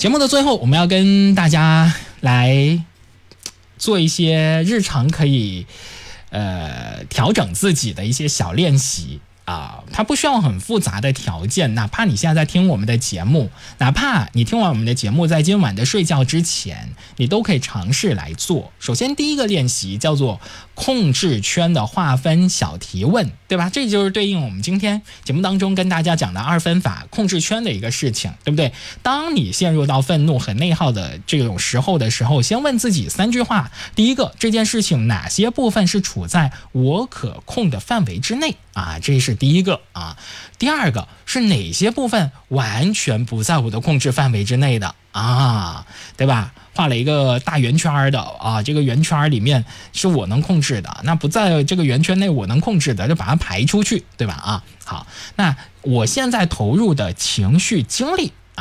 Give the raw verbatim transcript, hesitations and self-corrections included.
节目的最后，我们要跟大家来做一些日常可以呃调整自己的一些小练习啊，它不需要很复杂的条件，哪怕你现在在听我们的节目，哪怕你听完我们的节目在今晚的睡觉之前，你都可以尝试来做。首先第一个练习叫做控制圈的划分小提问，对吧？这就是对应我们今天节目当中跟大家讲的二分法控制圈的一个事情，对不对？当你陷入到愤怒和内耗的这种时候的时候，先问自己三句话。第一个，这件事情哪些部分是处在我可控的范围之内啊？这是第一个啊。第二个是哪些部分完全不在我的控制范围之内的啊？对吧？画了一个大圆圈的啊，这个圆圈里面是我能控制的，那不在这个圆圈内我能控制的就把它排出去，对吧？啊，好，那我现在投入的情绪精力